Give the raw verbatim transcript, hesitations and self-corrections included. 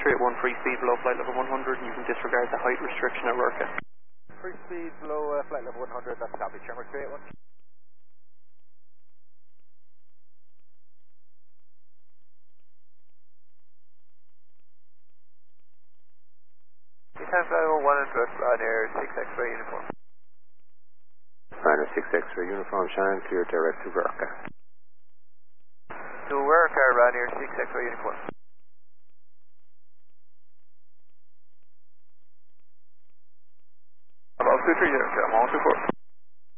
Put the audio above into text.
three eight one, free speed below flight level one hundred, and you can disregard the height restriction at Rurka. Free speed below uh, flight level one hundred, that's copy. Trimmer three eight one. ten five oh one address Ryanair six X-ray uniform. Ryanair six X-ray uniform, Shannon, clear direct to Rurka. To Rurka, Ryanair six X-ray uniform. About two three zero, I'm on two four.